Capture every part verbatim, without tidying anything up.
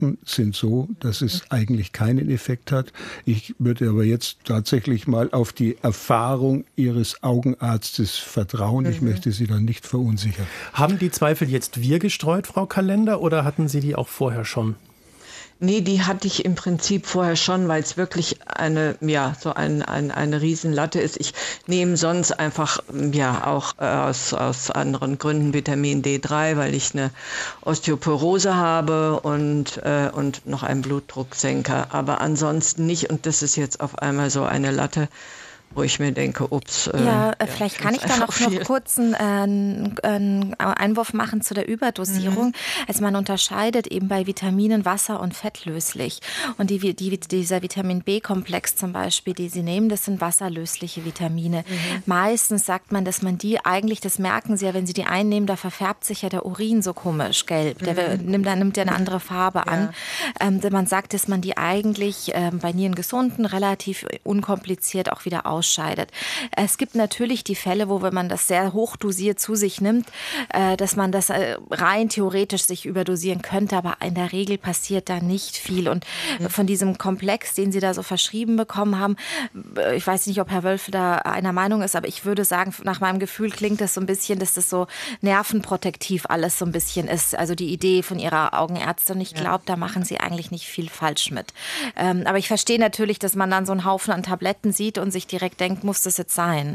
Fakten sind so, dass es eigentlich keinen Effekt hat. Ich würde aber jetzt tatsächlich mal auf die Erfahrung Ihres Augenarztes vertrauen. Ich mhm. möchte Sie dann nicht verunsichern. Haben die Zweifel jetzt wir gestreut, Frau Kalender, oder hatten Sie die auch vorher schon? Nee, die hatte ich im Prinzip vorher schon, weil es wirklich eine, ja, so ein, ein, eine Riesenlatte ist. Ich nehme sonst einfach, ja, auch äh, aus, aus anderen Gründen Vitamin D drei, weil ich eine Osteoporose habe und, äh, und noch einen Blutdrucksenker. Aber ansonsten nicht. Und das ist jetzt auf einmal so eine Latte, wo ich mir denke, ups. Äh, ja, äh, vielleicht ja, kann ich da noch, noch kurz einen, äh, einen Einwurf machen zu der Überdosierung. Mhm. Also man unterscheidet eben bei Vitaminen wasser- und fettlöslich. Und die, die, dieser Vitamin B-Komplex zum Beispiel, die Sie nehmen, das sind wasserlösliche Vitamine. Mhm. Meistens sagt man, dass man die eigentlich, das merken Sie ja, wenn Sie die einnehmen, da verfärbt sich ja der Urin so komisch gelb. Der mhm. nimmt, nimmt ja eine andere Farbe ja. an. Ähm, man sagt, dass man die eigentlich ähm, bei Nierengesunden relativ unkompliziert auch wieder aus ausscheidet. Es gibt natürlich die Fälle, wo, wenn man das sehr hochdosiert zu sich nimmt, äh, dass man das äh, rein theoretisch sich überdosieren könnte, aber in der Regel passiert da nicht viel. Und mhm. von diesem Komplex, den Sie da so verschrieben bekommen haben, ich weiß nicht, ob Herr Wölfe da einer Meinung ist, aber ich würde sagen, nach meinem Gefühl klingt das so ein bisschen, dass das so nervenprotektiv alles so ein bisschen ist. Also die Idee von Ihrer Augenärztin. Ich glaube, da machen Sie eigentlich nicht viel falsch mit. Ähm, aber ich verstehe natürlich, dass man dann so einen Haufen an Tabletten sieht und sich direkt denkt, muss das jetzt sein?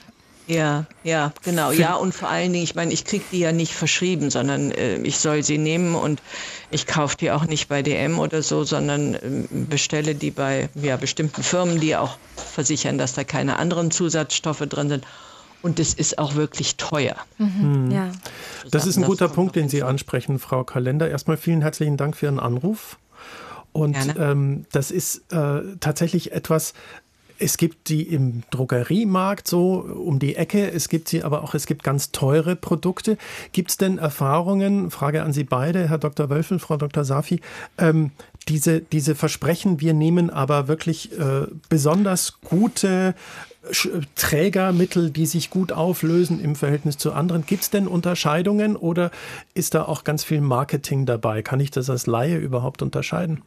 Ja, ja, genau. Ja, und vor allen Dingen, ich meine, ich kriege die ja nicht verschrieben, sondern äh, ich soll sie nehmen und ich kaufe die auch nicht bei D M oder so, sondern äh, bestelle die bei ja, bestimmten Firmen, die auch versichern, dass da keine anderen Zusatzstoffe drin sind. Und das ist auch wirklich teuer. Mhm, ja. Das ist ein guter Punkt, den Sie ansprechen, Frau Kalender. Erstmal vielen herzlichen Dank für Ihren Anruf. Und ähm, das ist äh, tatsächlich etwas. Es gibt die im Drogeriemarkt so um die Ecke, es gibt sie aber auch, es gibt ganz teure Produkte. Gibt es denn Erfahrungen, Frage an Sie beide, Herr Doktor Wölfel, Frau Doktor Safi, ähm, diese, diese Versprechen, wir nehmen aber wirklich äh, besonders gute Trägermittel, die sich gut auflösen im Verhältnis zu anderen. Gibt es denn Unterscheidungen oder ist da auch ganz viel Marketing dabei? Kann ich das als Laie überhaupt unterscheiden?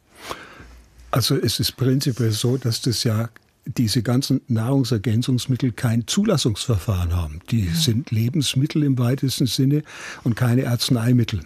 Also es ist prinzipiell so, dass das ja diese ganzen Nahrungsergänzungsmittel kein Zulassungsverfahren haben. Die mhm. sind Lebensmittel im weitesten Sinne und keine Arzneimittel.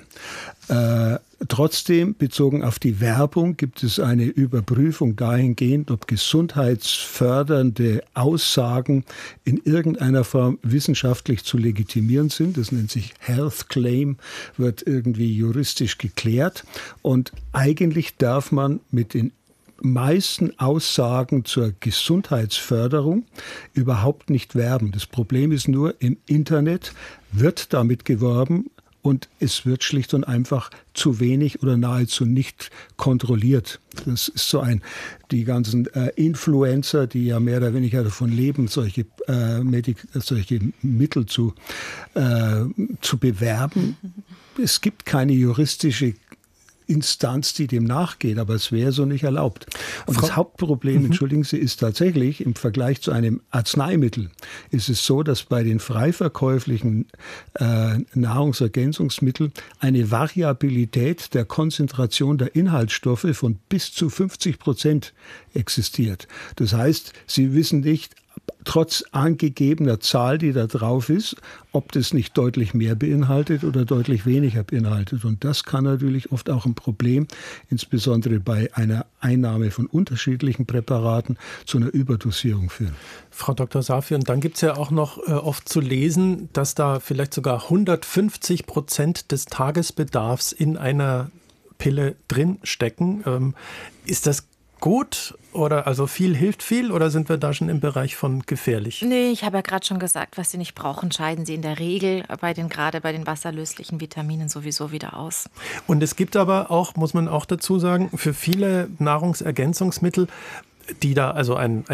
Äh, trotzdem, bezogen auf die Werbung, gibt es eine Überprüfung dahingehend, ob gesundheitsfördernde Aussagen in irgendeiner Form wissenschaftlich zu legitimieren sind. Das nennt sich Health Claim, wird irgendwie juristisch geklärt. Und eigentlich darf man mit den meisten Aussagen zur Gesundheitsförderung überhaupt nicht werben. Das Problem ist nur, im Internet wird damit geworben und es wird schlicht und einfach zu wenig oder nahezu nicht kontrolliert. Das ist so ein, die ganzen äh, Influencer, die ja mehr oder weniger davon leben, solche, äh, Medik- solche Mittel zu, äh, zu bewerben. Es gibt keine juristische Instanz, die dem nachgeht, aber es wäre so nicht erlaubt. Und Frau, das Hauptproblem, mhm. entschuldigen Sie, ist tatsächlich im Vergleich zu einem Arzneimittel, ist es so, dass bei den frei verkäuflichen äh, Nahrungsergänzungsmitteln eine Variabilität der Konzentration der Inhaltsstoffe von bis zu fünfzig Prozent existiert. Das heißt, Sie wissen nicht, trotz angegebener Zahl, die da drauf ist, ob das nicht deutlich mehr beinhaltet oder deutlich weniger beinhaltet. Und das kann natürlich oft auch ein Problem, insbesondere bei einer Einnahme von unterschiedlichen Präparaten, zu einer Überdosierung führen. Frau Doktor Safi, und dann gibt es ja auch noch äh, oft zu lesen, dass da vielleicht sogar hundertfünfzig Prozent des Tagesbedarfs in einer Pille drin stecken. Ähm, ist das gut oder also viel hilft viel oder sind wir da schon im Bereich von gefährlich? Nee, ich habe ja gerade schon gesagt, was Sie nicht brauchen, scheiden Sie in der Regel bei den, gerade bei den wasserlöslichen Vitaminen sowieso wieder aus. Und es gibt aber auch, muss man auch dazu sagen, für viele Nahrungsergänzungsmittel, die da also ein, ein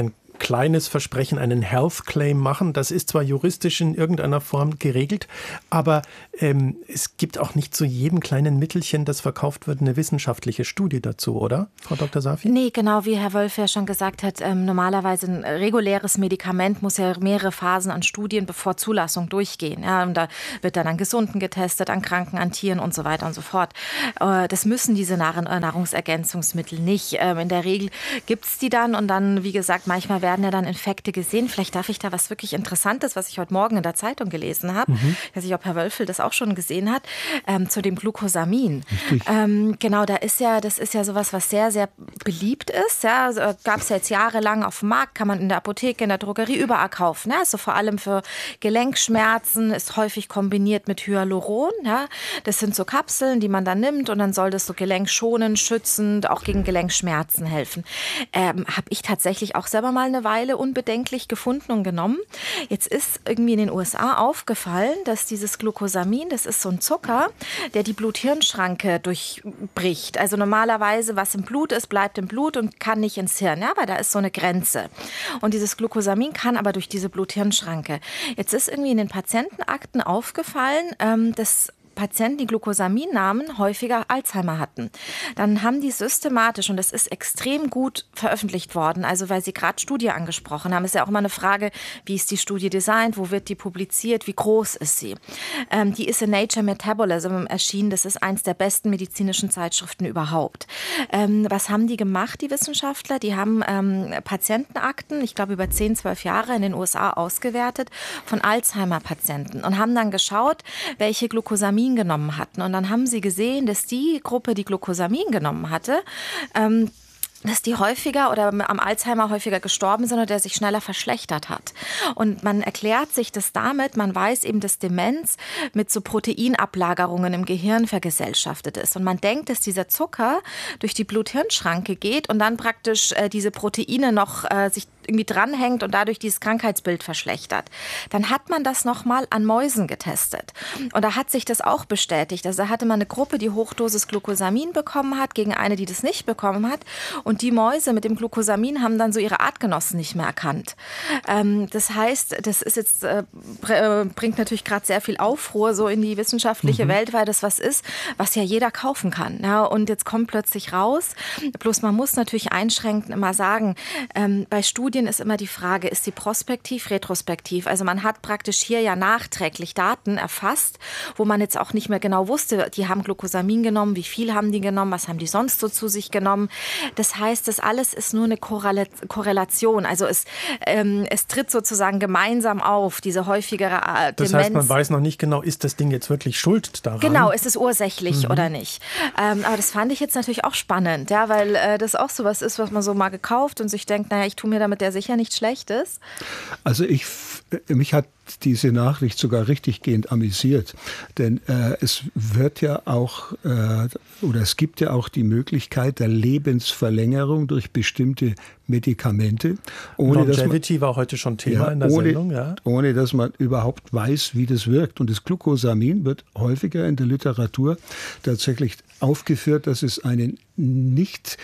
kleines Versprechen, einen Health Claim machen. Das ist zwar juristisch in irgendeiner Form geregelt, aber ähm, es gibt auch nicht zu jedem kleinen Mittelchen, das verkauft wird, eine wissenschaftliche Studie dazu, oder, Frau Doktor Safi? Nee, genau wie Herr Wölf ja schon gesagt hat, ähm, normalerweise ein reguläres Medikament muss ja mehrere Phasen an Studien bevor Zulassung durchgehen. Ja, und da wird dann an Gesunden getestet, an Kranken, an Tieren und so weiter und so fort. Äh, das müssen diese Nahrungsergänzungsmittel nicht. Ähm, in der Regel gibt es die dann und dann, wie gesagt, manchmal werden ja dann Infekte gesehen. Vielleicht darf ich da was wirklich Interessantes, was ich heute Morgen in der Zeitung gelesen habe. Mhm. Ich weiß nicht, ob Herr Wölfel das auch schon gesehen hat, ähm, zu dem Glucosamin. Ähm, genau, da ist ja, das ist ja sowas, was sehr, sehr beliebt ist. Ja, also, gab es ja jetzt jahrelang auf dem Markt, kann man in der Apotheke, in der Drogerie überall kaufen. Ja, also vor allem für Gelenkschmerzen, ist häufig kombiniert mit Hyaluron. Ja, das sind so Kapseln, die man dann nimmt und dann soll das so gelenkschonend, schützend, auch gegen Gelenkschmerzen helfen. Ähm, habe ich tatsächlich auch selber mal eine Weile unbedenklich gefunden und genommen. Jetzt ist irgendwie in den U S A aufgefallen, dass dieses Glucosamin, das ist so ein Zucker, der die Blut-Hirn-Schranke durchbricht. Also normalerweise, was im Blut ist, bleibt im Blut und kann nicht ins Hirn, ja, weil da ist so eine Grenze. Und dieses Glucosamin kann aber durch diese Blut-Hirn-Schranke. Jetzt ist irgendwie in den Patientenakten aufgefallen, ähm, dass Patienten, die Glucosamin nahmen, häufiger Alzheimer hatten. Dann haben die systematisch, und das ist extrem gut veröffentlicht worden, also weil Sie gerade Studie angesprochen haben, ist ja auch mal eine Frage, wie ist die Studie designt, wo wird die publiziert, wie groß ist sie? Ähm, die ist in Nature Metabolism erschienen, das ist eins der besten medizinischen Zeitschriften überhaupt. Ähm, was haben die gemacht, die Wissenschaftler? Die haben ähm, Patientenakten, ich glaube über zehn, zwölf Jahre in den U S A ausgewertet, von Alzheimer-Patienten und haben dann geschaut, welche Glucosamin genommen hatten. Und dann haben sie gesehen, dass die Gruppe, die Glucosamin genommen hatte, ähm, dass die häufiger oder am Alzheimer häufiger gestorben sind oder der sich schneller verschlechtert hat. Und man erklärt sich das damit, man weiß eben, dass Demenz mit so Proteinablagerungen im Gehirn vergesellschaftet ist. Und man denkt, dass dieser Zucker durch die Blut-Hirn-Schranke geht und dann praktisch äh, diese Proteine noch äh, sich irgendwie dranhängt und dadurch dieses Krankheitsbild verschlechtert. Dann hat man das nochmal an Mäusen getestet. Und da hat sich das auch bestätigt. Also da hatte man eine Gruppe, die Hochdosis Glucosamin bekommen hat, gegen eine, die das nicht bekommen hat. Und die Mäuse mit dem Glucosamin haben dann so ihre Artgenossen nicht mehr erkannt. Ähm, das heißt, das ist jetzt, äh, bringt natürlich gerade sehr viel Aufruhr so in die wissenschaftliche mhm. Welt, weil das was ist, was ja jeder kaufen kann. Ja, und jetzt kommt plötzlich raus. Bloß man muss natürlich einschränkend immer sagen, ähm, bei Studien ist immer die Frage, ist sie prospektiv, retrospektiv? Also man hat praktisch hier ja nachträglich Daten erfasst, wo man jetzt auch nicht mehr genau wusste, die haben Glucosamin genommen, wie viel haben die genommen, was haben die sonst so zu sich genommen. Das heißt, das alles ist nur eine Korrelation. Also es, ähm, es tritt sozusagen gemeinsam auf, diese häufigere äh, Demenz. Das heißt, man weiß noch nicht genau, ist das Ding jetzt wirklich schuld daran? Genau, ist es ursächlich mhm. oder nicht? Ähm, aber das fand ich jetzt natürlich auch spannend, ja, weil äh, das auch so was ist, was man so mal gekauft und sich denkt, naja, ich tue mir damit der sicher nichts Schlechtes. Also ich, mich hat diese Nachricht sogar richtiggehend amüsiert, denn äh, es wird ja auch, äh, oder es gibt ja auch die Möglichkeit der Lebensverlängerung durch bestimmte Medikamente. Ohne, Longevity dass man, war heute schon Thema ja, in der ohne, Sendung. Ja. Ohne dass man überhaupt weiß, wie das wirkt. Und das Glucosamin wird häufiger in der Literatur tatsächlich aufgeführt, dass es einen nicht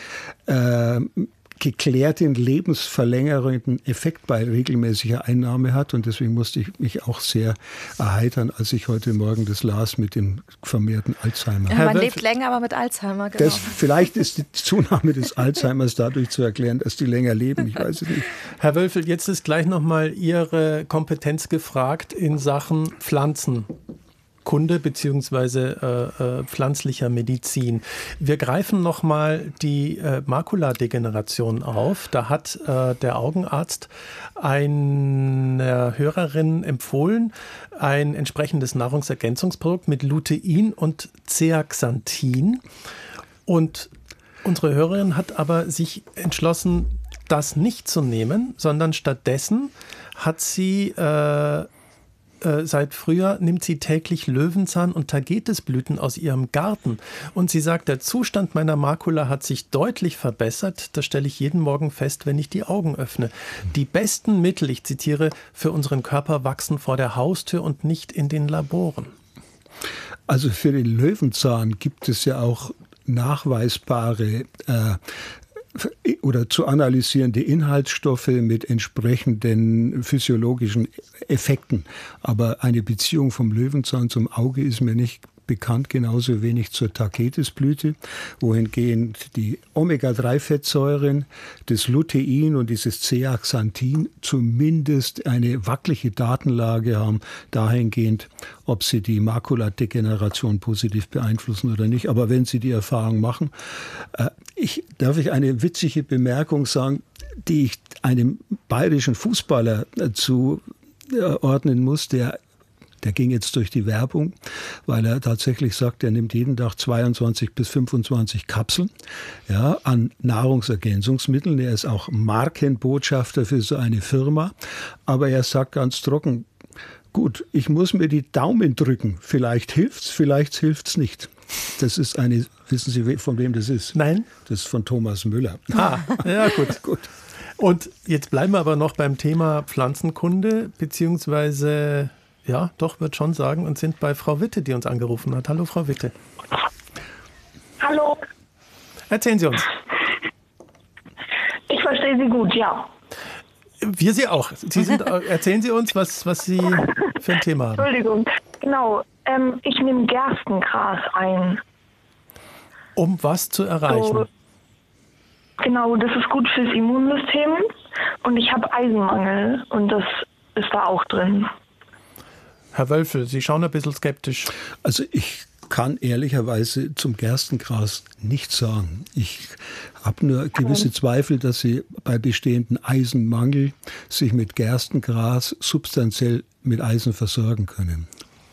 äh, geklärten, lebensverlängernden Effekt bei regelmäßiger Einnahme hat. Und deswegen musste ich mich auch sehr erheitern, als ich heute Morgen das las mit dem vermehrten Alzheimer. Ja, man lebt länger, aber mit Alzheimer, genau. Das, vielleicht ist die Zunahme des Alzheimers dadurch zu erklären, dass die länger leben. Ich weiß es nicht. Herr Wölfel, jetzt ist gleich nochmal Ihre Kompetenz gefragt in Sachen Pflanzen. Kunde beziehungsweise äh, äh, pflanzlicher Medizin. Wir greifen nochmal die äh, Makuladegeneration auf. Da hat äh, der Augenarzt einer Hörerin empfohlen, ein entsprechendes Nahrungsergänzungsprodukt mit Lutein und Zeaxanthin. Und unsere Hörerin hat aber sich entschlossen, das nicht zu nehmen, sondern stattdessen hat sie äh, seit Frühjahr nimmt sie täglich Löwenzahn- und Tagetesblüten aus ihrem Garten. Und sie sagt, der Zustand meiner Makula hat sich deutlich verbessert. Das stelle ich jeden Morgen fest, wenn ich die Augen öffne. Die besten Mittel, ich zitiere, für unseren Körper wachsen vor der Haustür und nicht in den Laboren. Also für den Löwenzahn gibt es ja auch nachweisbare äh, oder zu analysierende Inhaltsstoffe mit entsprechenden physiologischen Effekten. Aber eine Beziehung vom Löwenzahn zum Auge ist mir nicht bekannt, genauso wenig zur Taketisblüte, wohingehend die Omega drei Fettsäuren, das Lutein und dieses Zeaxanthin zumindest eine wackelige Datenlage haben, dahingehend, ob sie die Makuladegeneration positiv beeinflussen oder nicht. Aber wenn Sie die Erfahrung machen, äh, ich, darf ich eine witzige Bemerkung sagen, die ich einem bayerischen Fußballer äh, zuordnen muss, der Der ging jetzt durch die Werbung, weil er tatsächlich sagt, er nimmt jeden Tag zweiundzwanzig bis fünfundzwanzig Kapseln ja, an Nahrungsergänzungsmitteln. Er ist auch Markenbotschafter für so eine Firma. Aber er sagt ganz trocken, gut, ich muss mir die Daumen drücken. Vielleicht hilft's, vielleicht hilft's nicht. Das ist eine, wissen Sie, von wem das ist? Nein. Das ist von Thomas Müller. Ah, ja gut. gut. Und jetzt bleiben wir aber noch beim Thema Pflanzenkunde, beziehungsweise... Ja, doch, würde schon sagen, und sind bei Frau Witte, die uns angerufen hat. Hallo, Frau Witte. Hallo. Erzählen Sie uns. Ich verstehe Sie gut, ja. Wir Sie auch. Sie sind, erzählen Sie uns, was, was Sie für ein Thema haben. Entschuldigung. Genau, ähm, ich nehme Gerstengras ein. Um was zu erreichen? So, genau, das ist gut fürs Immunsystem und ich habe Eisenmangel und das ist da auch drin. Herr Wölfel, Sie schauen ein bisschen skeptisch. Also ich kann ehrlicherweise zum Gerstengras nichts sagen. Ich habe nur gewisse Zweifel, dass Sie bei bestehendem Eisenmangel sich mit Gerstengras substanziell mit Eisen versorgen können.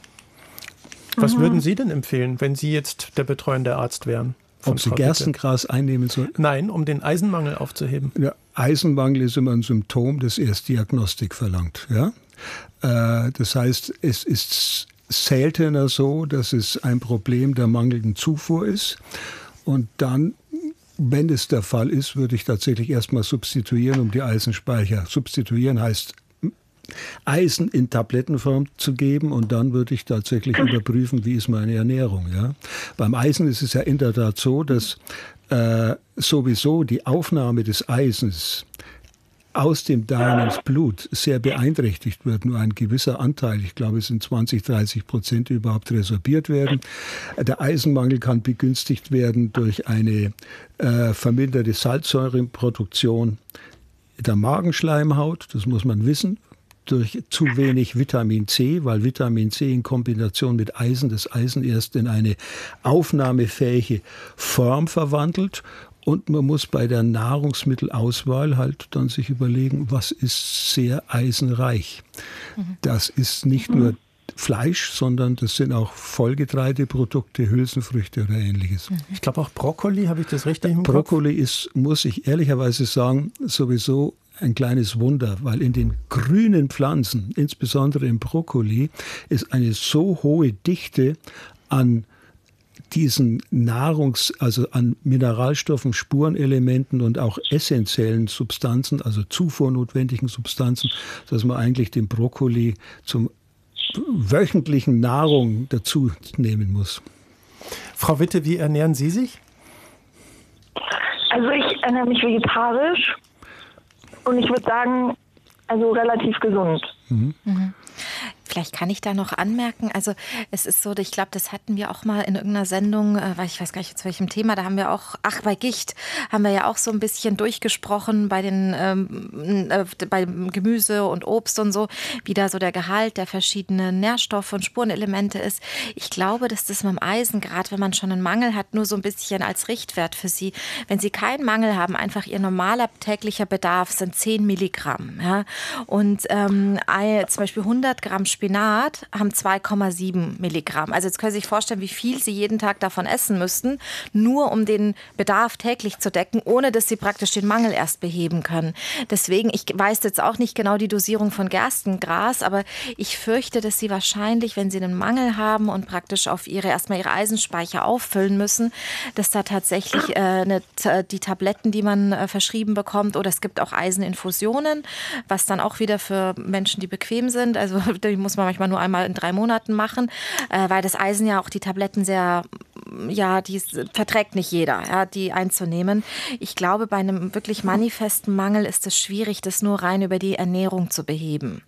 Was mhm. würden Sie denn empfehlen, wenn Sie jetzt der betreuende Arzt wären? Ob Sie Gerstengras einnehmen sollen? Nein, um den Eisenmangel aufzuheben. Ja, Eisenmangel ist immer ein Symptom, das erst Diagnostik verlangt. Ja? Das heißt, es ist seltener so, dass es ein Problem der mangelnden Zufuhr ist. Und dann, wenn es der Fall ist, würde ich tatsächlich erstmal substituieren, um die Eisenspeicher. Substituieren heißt, Eisen in Tablettenform zu geben und dann würde ich tatsächlich überprüfen, wie ist meine Ernährung. Ja? Beim Eisen ist es ja in der Tat so, dass äh, sowieso die Aufnahme des Eisens aus dem Darm ins Blut sehr beeinträchtigt wird. Nur ein gewisser Anteil, ich glaube es sind zwanzig, dreißig Prozent, überhaupt resorbiert werden. Der Eisenmangel kann begünstigt werden durch eine äh, verminderte Salzsäureproduktion der Magenschleimhaut, das muss man wissen, durch zu wenig Vitamin C, weil Vitamin C in Kombination mit Eisen das Eisen erst in eine aufnahmefähige Form verwandelt. Und man muss bei der Nahrungsmittelauswahl halt dann sich überlegen, was ist sehr eisenreich. Mhm. Das ist nicht mhm. nur Fleisch, sondern das sind auch Vollgetreideprodukte, Hülsenfrüchte oder Ähnliches. Ich glaube auch Brokkoli, habe ich das richtig im Kopf? Brokkoli ist, muss ich ehrlicherweise sagen, sowieso ein kleines Wunder, weil in den grünen Pflanzen, insbesondere im Brokkoli, ist eine so hohe Dichte an diesen Nahrungs-, also an Mineralstoffen, Spurenelementen und auch essentiellen Substanzen, also zufuhrnotwendigen Substanzen, dass man eigentlich den Brokkoli zum wöchentlichen Nahrung dazu nehmen muss. Frau Witte, wie ernähren Sie sich? Also ich ernähre mich vegetarisch und ich würde sagen, also relativ gesund. Mhm. Mhm. Vielleicht kann ich da noch anmerken, also es ist so, ich glaube, das hatten wir auch mal in irgendeiner Sendung, weil ich weiß gar nicht zu welchem Thema, da haben wir auch, ach bei Gicht haben wir ja auch so ein bisschen durchgesprochen bei den ähm, äh, bei Gemüse und Obst und so, wie da so der Gehalt der verschiedenen Nährstoffe und Spurenelemente ist. Ich glaube, dass das mit dem Eisen, gerade wenn man schon einen Mangel hat, nur so ein bisschen als Richtwert für Sie, wenn Sie keinen Mangel haben, einfach Ihr normaler täglicher Bedarf sind zehn Milligramm. Ja? Und ähm, zum Beispiel hundert Gramm Spinat haben zwei Komma sieben Milligramm. Also jetzt können Sie sich vorstellen, wie viel Sie jeden Tag davon essen müssten, nur um den Bedarf täglich zu decken, ohne dass Sie praktisch den Mangel erst beheben können. Deswegen, ich weiß jetzt auch nicht genau die Dosierung von Gerstengras, aber ich fürchte, dass Sie wahrscheinlich, wenn Sie einen Mangel haben und praktisch auf Ihre erstmal Ihre Eisenspeicher auffüllen müssen, dass da tatsächlich äh, eine, die Tabletten, die man äh, verschrieben bekommt, oder es gibt auch Eiseninfusionen, was dann auch wieder für Menschen, die bequem sind, also die muss man manchmal nur einmal in drei Monaten machen, äh, weil das Eisen ja auch die Tabletten sehr ja, die verträgt nicht jeder, ja, die einzunehmen. Ich glaube, bei einem wirklich manifesten Mangel ist es schwierig, das nur rein über die Ernährung zu beheben.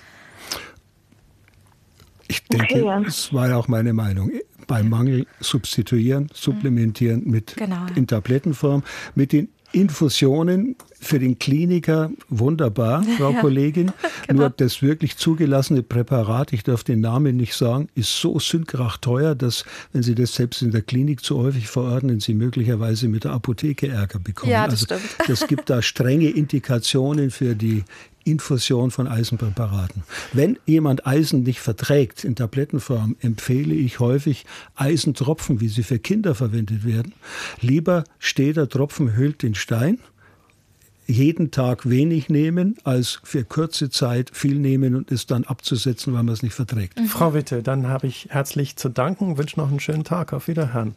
Ich denke, okay, ja. Das war ja auch meine Meinung. Beim Mangel substituieren, supplementieren mit genau, ja. in Tablettenform, mit den Infusionen für den Kliniker wunderbar, Frau ja, Kollegin. Genau. Nur das wirklich zugelassene Präparat, ich darf den Namen nicht sagen, ist so sündkrach teuer, dass, wenn Sie das selbst in der Klinik zu häufig verordnen, Sie möglicherweise mit der Apotheke Ärger bekommen. Ja, das also stimmt. Es gibt da strenge Indikationen für die Infusion von Eisenpräparaten. Wenn jemand Eisen nicht verträgt in Tablettenform, empfehle ich häufig Eisentropfen, wie sie für Kinder verwendet werden. Lieber steter Tropfen hüllt den Stein. Jeden Tag wenig nehmen, als für kurze Zeit viel nehmen und es dann abzusetzen, weil man es nicht verträgt. Mhm. Frau Witte, dann habe ich herzlich zu danken, wünsche noch einen schönen Tag. Auf Wiederhören.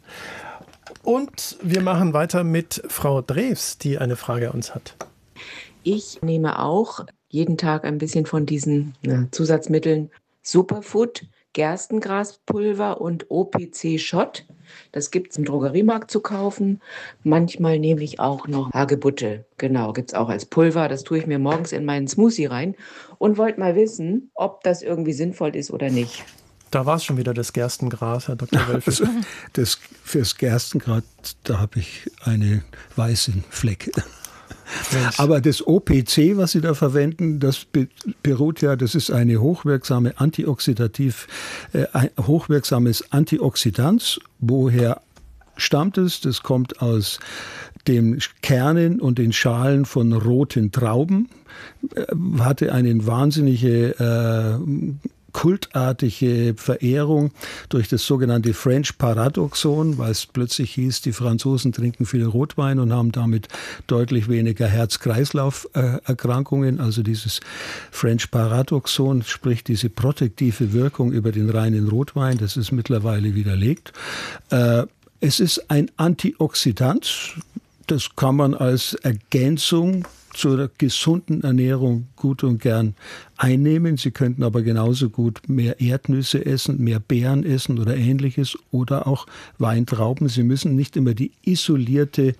Und wir machen weiter mit Frau Drews, die eine Frage an uns hat. Ich nehme auch jeden Tag ein bisschen von diesen na, Zusatzmitteln Superfood, Gerstengraspulver und O P C-Shot. Das gibt es im Drogeriemarkt zu kaufen. Manchmal nehme ich auch noch Hagebutte. Genau, gibt es auch als Pulver. Das tue ich mir morgens in meinen Smoothie rein und wollte mal wissen, ob das irgendwie sinnvoll ist oder nicht. Da war es schon wieder das Gerstengras, Herr Doktor Wölfe. Also das, fürs Gerstengras, da habe ich einen weißen Fleck. Aber das O P C, was Sie da verwenden, das beruht ja, das ist eine hochwirksame Antioxidativ, äh, ein hochwirksames Antioxidant. Woher stammt es? Das kommt aus den Kernen und den Schalen von roten Trauben. Äh, hatte eine wahnsinnige äh, kultartige Verehrung durch das sogenannte French Paradoxon, weil es plötzlich hieß, die Franzosen trinken viel Rotwein und haben damit deutlich weniger Herz-Kreislauf-Erkrankungen. Also dieses French Paradoxon, sprich diese protektive Wirkung über den reinen Rotwein, das ist mittlerweile widerlegt. Es ist ein Antioxidant, das kann man als Ergänzung zur gesunden Ernährung gut und gern einnehmen. Sie könnten aber genauso gut mehr Erdnüsse essen, mehr Beeren essen oder Ähnliches oder auch Weintrauben. Sie müssen nicht immer die isolierte,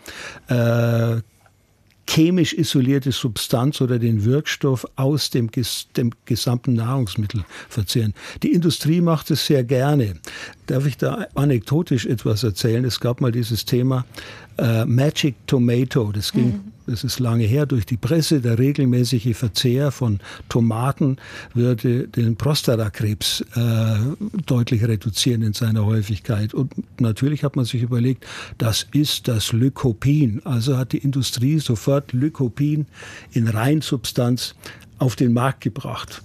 äh, chemisch isolierte Substanz oder den Wirkstoff aus dem, dem gesamten Nahrungsmittel verzehren. Die Industrie macht es sehr gerne. Darf ich da anekdotisch etwas erzählen? Es gab mal dieses Thema äh, Magic Tomato. Das ging, mhm. das ist lange her, durch die Presse. Der regelmäßige Verzehr von Tomaten würde den Prostatakrebs äh, deutlich reduzieren in seiner Häufigkeit. Und natürlich hat man sich überlegt, das ist das Lycopin. Also hat die Industrie sofort Lycopin in Reinsubstanz auf den Markt gebracht.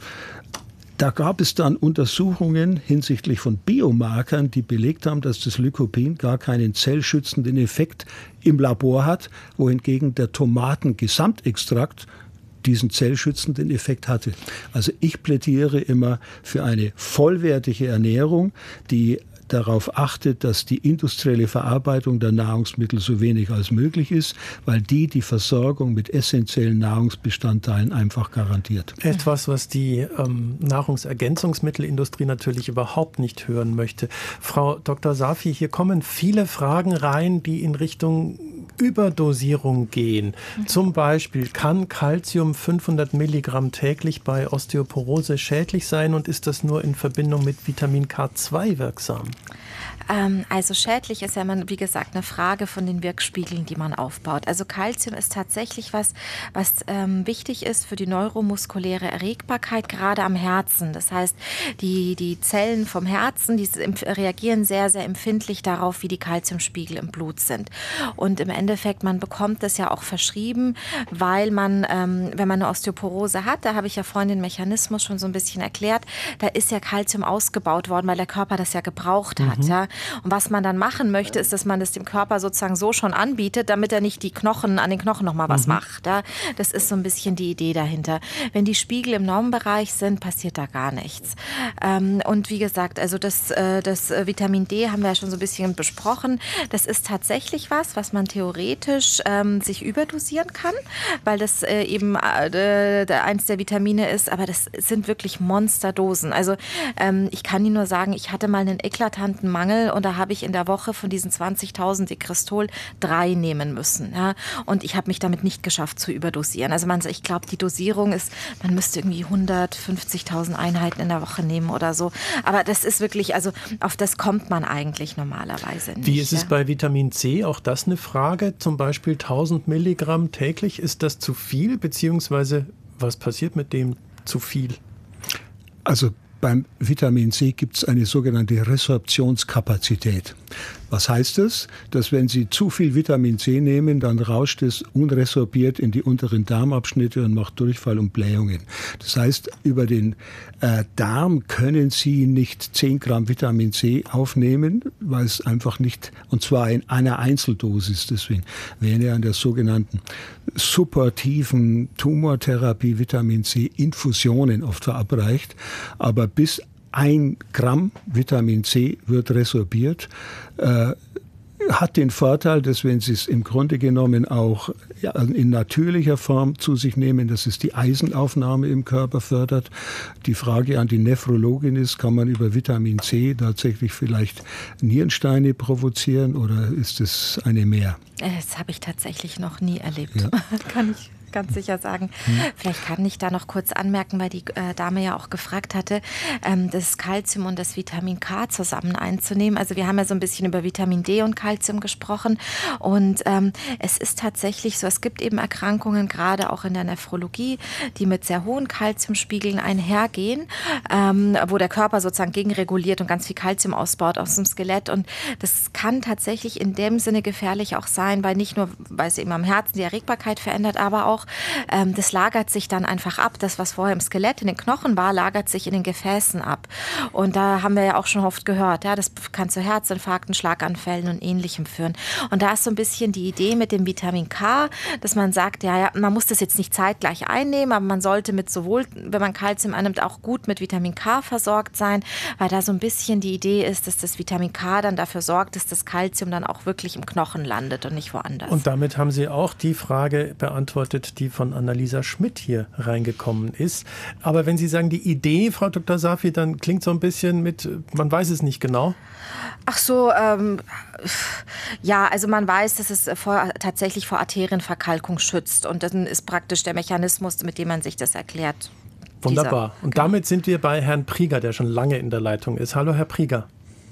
Da gab es dann Untersuchungen hinsichtlich von Biomarkern, die belegt haben, dass das Lycopin gar keinen zellschützenden Effekt im Labor hat, wohingegen der Tomatengesamtextrakt diesen zellschützenden Effekt hatte. Also ich plädiere immer für eine vollwertige Ernährung, die darauf achtet, dass die industrielle Verarbeitung der Nahrungsmittel so wenig als möglich ist, weil die die Versorgung mit essentiellen Nahrungsbestandteilen einfach garantiert. Etwas, was die ähm, Nahrungsergänzungsmittelindustrie natürlich überhaupt nicht hören möchte. Frau Doktor Safi, hier kommen viele Fragen rein, die in Richtung Überdosierung gehen. Mhm. Zum Beispiel, kann Calcium fünfhundert Milligramm täglich bei Osteoporose schädlich sein und ist das nur in Verbindung mit Vitamin K zwei wirksam? Ähm, also schädlich ist ja, man, wie gesagt, eine Frage von den Wirkspiegeln, die man aufbaut. Also Calcium ist tatsächlich was, was ähm, wichtig ist für die neuromuskuläre Erregbarkeit, gerade am Herzen. Das heißt, die, die Zellen vom Herzen, die reagieren sehr, sehr empfindlich darauf, wie die Calciumspiegel im Blut sind. Und im Endeffekt, man bekommt das ja auch verschrieben, weil man, ähm, wenn man eine Osteoporose hat, da habe ich ja vorhin den Mechanismus schon so ein bisschen erklärt, da ist ja Calcium ausgebaut worden, weil der Körper das ja gebraucht hat. Mhm. Ja. Und was man dann machen möchte, ist, dass man das dem Körper sozusagen so schon anbietet, damit er nicht die Knochen, an den Knochen nochmal was mhm. macht. Ja. Das ist so ein bisschen die Idee dahinter. Wenn die Spiegel im Normbereich sind, passiert da gar nichts. Ähm, und wie gesagt, also das, äh, das Vitamin D haben wir ja schon so ein bisschen besprochen. Das ist tatsächlich was, was man theoretisch theoretisch ähm, sich überdosieren kann, weil das äh, eben äh, eins der Vitamine ist, aber das sind wirklich Monsterdosen. Also ähm, ich kann Ihnen nur sagen, ich hatte mal einen eklatanten Mangel und da habe ich in der Woche von diesen zwanzigtausend Dekristol drei nehmen müssen. Ja? Und ich habe mich damit nicht geschafft zu überdosieren. Also man, ich glaube, die Dosierung ist, man müsste irgendwie hundertfünfzigtausend Einheiten in der Woche nehmen oder so. Aber das ist wirklich, also auf das kommt man eigentlich normalerweise nicht. Wie ist es ja? bei Vitamin C? Auch das eine Frage. Zum Beispiel tausend Milligramm täglich. Ist das zu viel? Beziehungsweise was passiert mit dem zu viel? Also beim Vitamin C gibt es eine sogenannte Resorptionskapazität. Was heißt das? Dass wenn Sie zu viel Vitamin C nehmen, dann rauscht es unresorbiert in die unteren Darmabschnitte und macht Durchfall und Blähungen. Das heißt, über den äh, Darm können Sie nicht zehn Gramm Vitamin C aufnehmen, weil es einfach nicht, und zwar in einer Einzeldosis. Deswegen werden ja an der sogenannten supportiven Tumortherapie Vitamin C Infusionen oft verabreicht. Aber bis ein Gramm Vitamin C wird resorbiert, äh, hat den Vorteil, dass wenn Sie es im Grunde genommen auch ja, in natürlicher Form zu sich nehmen, dass es die Eisenaufnahme im Körper fördert. Die Frage an die Nephrologin ist, kann man über Vitamin C tatsächlich vielleicht Nierensteine provozieren oder ist es eine Mehr? Das habe ich tatsächlich noch nie erlebt, ja. Kann ich ganz sicher sagen. Hm. Vielleicht kann ich da noch kurz anmerken, weil die äh, Dame ja auch gefragt hatte, ähm, das Calcium und das Vitamin K zusammen einzunehmen. Also wir haben ja so ein bisschen über Vitamin D und Calcium gesprochen und ähm, es ist tatsächlich so, es gibt eben Erkrankungen, gerade auch in der Nephrologie, die mit sehr hohen Calciumspiegeln einhergehen, ähm, wo der Körper sozusagen gegenreguliert und ganz viel Calcium ausbaut aus dem Skelett und das kann tatsächlich in dem Sinne gefährlich auch sein, weil nicht nur, weil es eben am Herzen die Erregbarkeit verändert, aber auch Ähm, das lagert sich dann einfach ab. Das, was vorher im Skelett, in den Knochen war, lagert sich in den Gefäßen ab. Und da haben wir ja auch schon oft gehört, ja, das kann zu Herzinfarkten, Schlaganfällen und Ähnlichem führen. Und da ist so ein bisschen die Idee mit dem Vitamin K, dass man sagt, ja, ja, man muss das jetzt nicht zeitgleich einnehmen, aber man sollte mit sowohl, wenn man Kalzium einnimmt, auch gut mit Vitamin K versorgt sein, weil da so ein bisschen die Idee ist, dass das Vitamin K dann dafür sorgt, dass das Kalzium dann auch wirklich im Knochen landet und nicht woanders. Und damit haben Sie auch die Frage beantwortet, die von Annalisa Schmidt hier reingekommen ist. Aber wenn Sie sagen, die Idee, Frau Doktor Safi, dann klingt so ein bisschen mit, man weiß es nicht genau. Ach so, ähm, ja, also man weiß, dass es vor, tatsächlich vor Arterienverkalkung schützt. Und dann ist praktisch der Mechanismus, mit dem man sich das erklärt. Wunderbar. Dieser. Und damit sind wir bei Herrn Prieger, der schon lange in der Leitung ist. Hallo, Herr Prieger.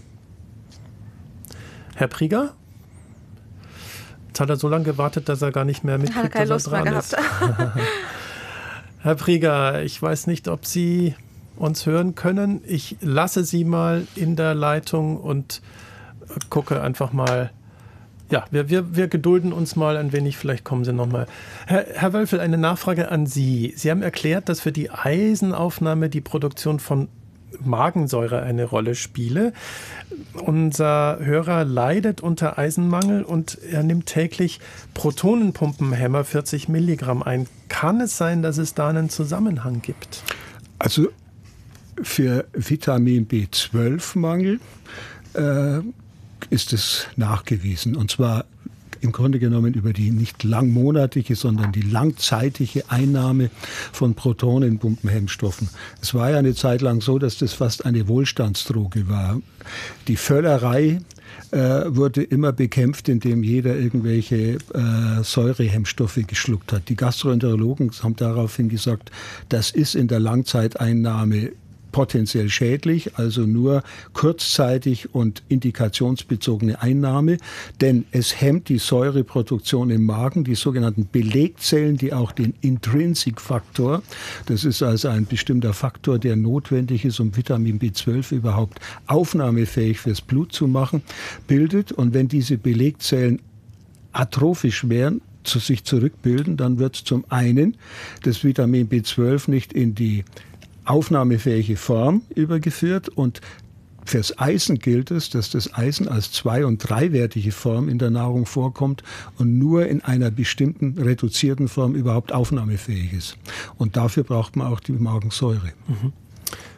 Herr Prieger? Jetzt hat er so lange gewartet, dass er gar nicht mehr mitkriegt, hat keine dass Lust er dran mehr ist. Herr Prieger, ich weiß nicht, ob Sie uns hören können. Ich lasse Sie mal in der Leitung und gucke einfach mal. Ja, wir, wir, wir gedulden uns mal ein wenig, vielleicht kommen Sie noch mal. Herr, Herr Wölfel, eine Nachfrage an Sie. Sie haben erklärt, dass für die Eisenaufnahme die Produktion von Magensäure eine Rolle spiele. Unser Hörer leidet unter Eisenmangel und er nimmt täglich Protonenpumpenhemmer vierzig Milligramm ein. Kann es sein, dass es da einen Zusammenhang gibt? Also für Vitamin B zwölf Mangel äh, ist es nachgewiesen. Und zwar im Grunde genommen über die nicht langmonatliche, sondern die langzeitige Einnahme von Protonenpumpenhemmstoffen. Es war ja eine Zeit lang so, dass das fast eine Wohlstandsdroge war. Die Völlerei äh, wurde immer bekämpft, indem jeder irgendwelche äh, Säurehemmstoffe geschluckt hat. Die Gastroenterologen haben daraufhin gesagt, das ist in der Langzeiteinnahme potenziell schädlich, also nur kurzzeitig und indikationsbezogene Einnahme, denn es hemmt die Säureproduktion im Magen, die sogenannten Belegzellen, die auch den Intrinsic-Faktor, das ist also ein bestimmter Faktor, der notwendig ist, um Vitamin B zwölf überhaupt aufnahmefähig fürs Blut zu machen, bildet. Und wenn diese Belegzellen atrophisch wären, zu sich zurückbilden, dann wird zum einen das Vitamin B zwölf nicht in die aufnahmefähige Form übergeführt und fürs Eisen gilt es, dass das Eisen als zwei- und dreiwertige Form in der Nahrung vorkommt und nur in einer bestimmten reduzierten Form überhaupt aufnahmefähig ist. Und dafür braucht man auch die Magensäure. Mhm.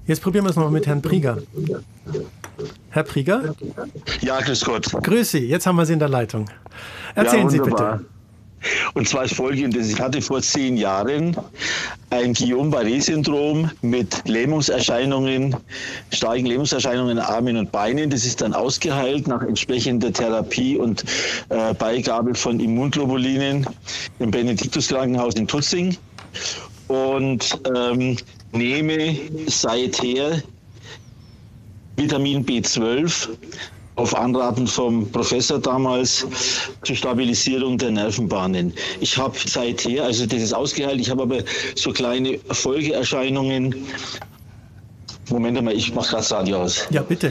Jetzt probieren wir es noch mit Herrn Prieger. Herr Prieger? Ja, grüß Gott. Grüß Sie, jetzt haben wir Sie in der Leitung. Erzählen ja, Sie bitte. Und zwar ist Folgendes: Ich hatte vor zehn Jahren ein Guillain-Barré-Syndrom mit Lähmungserscheinungen, starken Lähmungserscheinungen in Armen und Beinen. Das ist dann ausgeheilt nach entsprechender Therapie und äh, Beigabe von Immunglobulinen im Benediktus-Krankenhaus in Tutzing. Und ähm, nehme seither Vitamin B zwölf auf Anraten vom Professor damals zur Stabilisierung der Nervenbahnen. Ich habe seither, also das ist ausgeheilt, ich habe aber so kleine Folgeerscheinungen. Moment mal, ich mache gerade das Radio aus. Ja, bitte.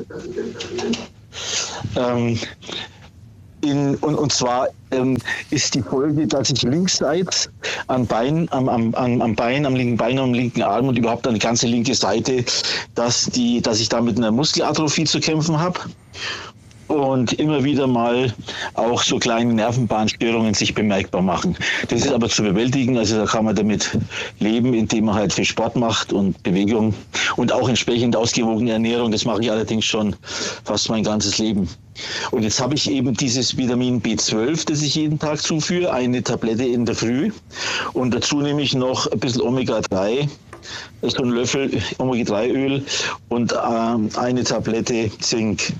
Ähm, In, und, und zwar ähm, ist die Folge, dass ich linksseits am Bein, am, am, am Bein, am linken Bein, am linken Arm und überhaupt an die ganze linke Seite, dass, die, dass ich da mit einer Muskelatrophie zu kämpfen habe. Und immer wieder mal auch so kleine Nervenbahnstörungen sich bemerkbar machen. Das ist aber zu bewältigen, also da kann man damit leben, indem man halt viel Sport macht und Bewegung und auch entsprechend ausgewogene Ernährung. Das mache ich allerdings schon fast mein ganzes Leben. Und jetzt habe ich eben dieses Vitamin B zwölf, das ich jeden Tag zuführe, eine Tablette in der Früh. Und dazu nehme ich noch ein bisschen Omega drei, so ein Löffel Omega drei Öl und ähm, eine Tablette Zink.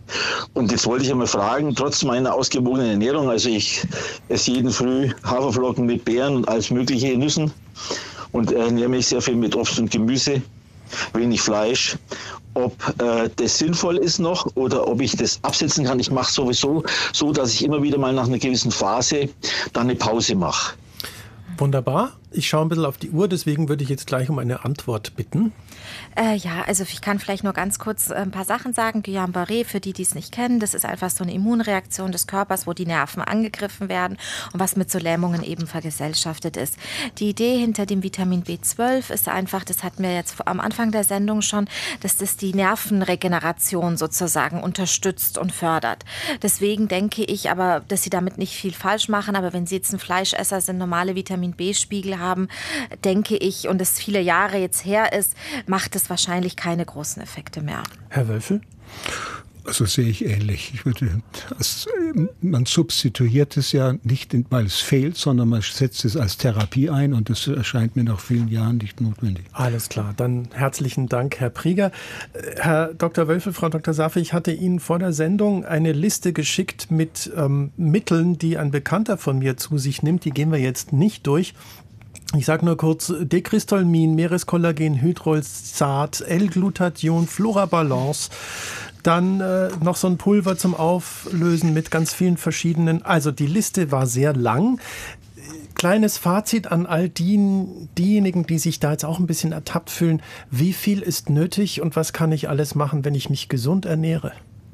Und jetzt wollte ich einmal fragen, trotz meiner ausgewogenen Ernährung, also ich esse jeden Früh Haferflocken mit Beeren und alles mögliche Nüssen und ernähre mich sehr viel mit Obst und Gemüse, wenig Fleisch, ob äh, das sinnvoll ist noch oder ob ich das absetzen kann. Ich mache sowieso so, dass ich immer wieder mal nach einer gewissen Phase dann eine Pause mache. Wunderbar. Ich schaue ein bisschen auf die Uhr, deswegen würde ich jetzt gleich um eine Antwort bitten. Äh, ja, also ich kann vielleicht nur ganz kurz ein paar Sachen sagen. Guillain-Barré, für die, die es nicht kennen, das ist einfach so eine Immunreaktion des Körpers, wo die Nerven angegriffen werden und was mit so Lähmungen eben vergesellschaftet ist. Die Idee hinter dem Vitamin B zwölf ist einfach, das hatten wir jetzt am Anfang der Sendung schon, dass das die Nervenregeneration sozusagen unterstützt und fördert. Deswegen denke ich aber, dass Sie damit nicht viel falsch machen, aber wenn Sie jetzt ein Fleischesser sind, normale Vitamin B-Spiegel haben, denke ich, und es viele Jahre jetzt her ist, macht es wahrscheinlich keine großen Effekte mehr. Herr Wölfel? Also sehe ich ähnlich. Ich würde, das, man substituiert es ja nicht, weil es fehlt, sondern man setzt es als Therapie ein und das erscheint mir nach vielen Jahren nicht notwendig. Alles klar, dann herzlichen Dank, Herr Prieger. Herr Doktor Wölfel, Frau Doktor Safi, ich hatte Ihnen vor der Sendung eine Liste geschickt mit ähm, Mitteln, die ein Bekannter von mir zu sich nimmt. Die gehen wir jetzt nicht durch. Ich sage nur kurz: Dekristolmin, Meereskollagen, Hydrolsat, L-Glutathion, Florabalance. Dann äh, noch so ein Pulver zum Auflösen mit ganz vielen verschiedenen. Also die Liste war sehr lang. Kleines Fazit an all die, diejenigen, die sich da jetzt auch ein bisschen ertappt fühlen. Wie viel ist nötig und was kann ich alles machen, wenn ich mich gesund ernähre?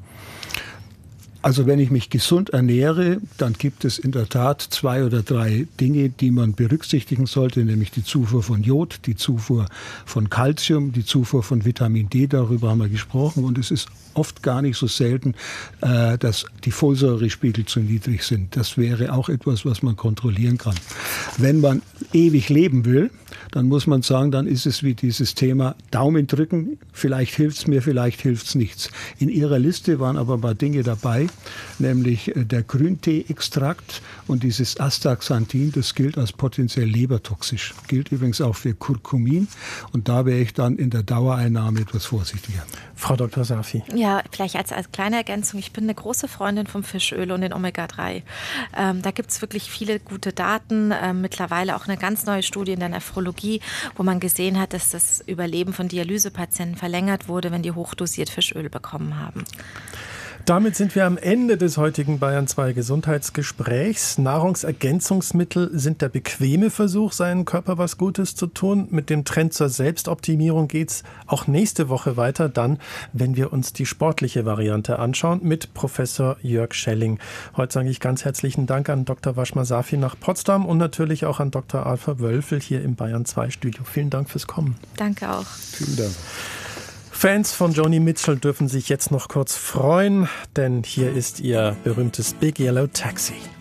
Also wenn ich mich gesund ernähre, dann gibt es in der Tat zwei oder drei Dinge, die man berücksichtigen sollte, nämlich die Zufuhr von Jod, die Zufuhr von Calcium, die Zufuhr von Vitamin D, darüber haben wir gesprochen. Und es ist oft gar nicht so selten, äh, dass die Folsäurespiegel zu niedrig sind. Das wäre auch etwas, was man kontrollieren kann. Wenn man ewig leben will, dann muss man sagen, dann ist es wie dieses Thema Daumen drücken, vielleicht hilft es mir, vielleicht hilft es nichts. In Ihrer Liste waren aber ein paar Dinge dabei, nämlich der Grüntee-Extrakt und dieses Astaxanthin, das gilt als potenziell lebertoxisch. Gilt übrigens auch für Curcumin und da wäre ich dann in der Dauereinnahme etwas vorsichtiger. Frau Doktor Safi. Ja, vielleicht als, als kleine Ergänzung, ich bin eine große Freundin vom Fischöl und den Omega drei. Ähm, da gibt es wirklich viele gute Daten, ähm, mittlerweile auch eine ganz neue Studie in der Nephrologie, wo man gesehen hat, dass das Überleben von Dialysepatienten verlängert wurde, wenn die hochdosiert Fischöl bekommen haben. Damit sind wir am Ende des heutigen Bayern zwei Gesundheitsgesprächs. Nahrungsergänzungsmittel sind der bequeme Versuch, seinem Körper was Gutes zu tun. Mit dem Trend zur Selbstoptimierung geht es auch nächste Woche weiter, dann, wenn wir uns die sportliche Variante anschauen, mit Professor Jörg Schelling. Heute sage ich ganz herzlichen Dank an Doktor Washma Safi nach Potsdam und natürlich auch an Doktor Arthur Wölfel hier im Bayern zwei Studio. Vielen Dank fürs Kommen. Danke auch. Vielen Dank. Fans von Joni Mitchell dürfen sich jetzt noch kurz freuen, denn hier ist ihr berühmtes Big Yellow Taxi.